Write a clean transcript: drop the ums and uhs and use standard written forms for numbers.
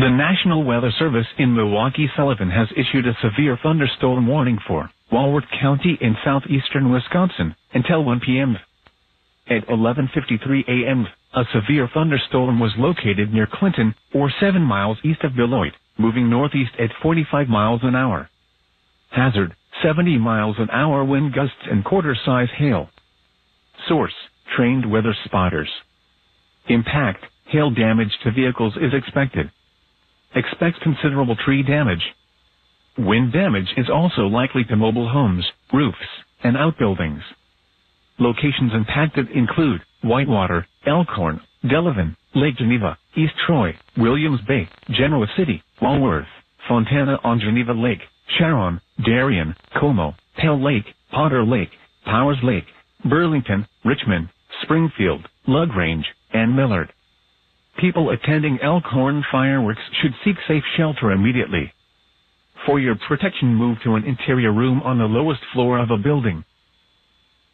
The National Weather Service in Milwaukee-Sullivan has issued a severe thunderstorm warning for Walworth County in southeastern Wisconsin until 1 p.m. At 11:53 a.m., a severe thunderstorm was located near Clinton, or 7 miles east of Beloit, moving northeast at 45 miles an hour. Hazard, 70 miles an hour wind gusts and quarter-size hail. Source, trained weather spotters. Impact, hail damage to vehicles is expected. Expect considerable tree damage. Wind damage is also likely to mobile homes, roofs, and outbuildings. Locations impacted include Whitewater, Elkhorn, Delavan, Lake Geneva, East Troy, Williams Bay, Genoa City, Walworth, Fontana on Geneva Lake, Sharon, Darien, Como, Pale Lake, Potter Lake, Powers Lake, Burlington, Richmond, Springfield, LaGrange, and Millard. People attending Elkhorn fireworks should seek safe shelter immediately. For your protection, move to an interior room on the lowest floor of a building.